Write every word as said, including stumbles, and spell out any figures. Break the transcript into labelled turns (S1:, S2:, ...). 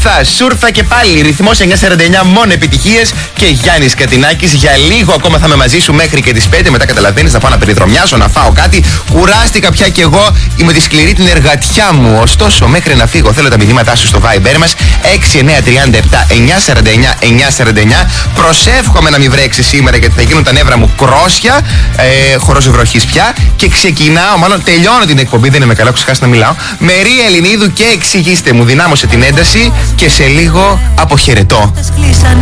S1: Σούρθα, σούρθα και πάλι. Ρυθμός εννιά σαράντα εννιά, μόνο επιτυχίες. Και Γιάννης Κατινάκης, για λίγο ακόμα θα είμαι μαζί σου μέχρι και τις πέντε. Μετά καταλαβαίνεις, θα πάω να περιδρομιάσω, να φάω κάτι. Κουράστηκα πια κι εγώ. Είμαι τη σκληρή την εργατιά μου. Ωστόσο, μέχρι να φύγω, θέλω τα μηνύματά σου στο Viber μας έξι εννιά τρία επτά εννιά σαράντα εννιά εννιά σαράντα εννιά. Προσεύχομαι να μην βρέξει σήμερα γιατί θα γίνουν τα νεύρα μου κρόσια. Ε, χορός βροχής πια. Και ξεκινάω, μάλλον τελειώνω την εκπομπή. Δεν είμαι καλά, έχω ξεχάσει να μιλάω. Με Ρία Ελληνίδου και εξηγήστε μου. Δυνάμωσε την ένταση και σε λίγο αποχαιρετώ.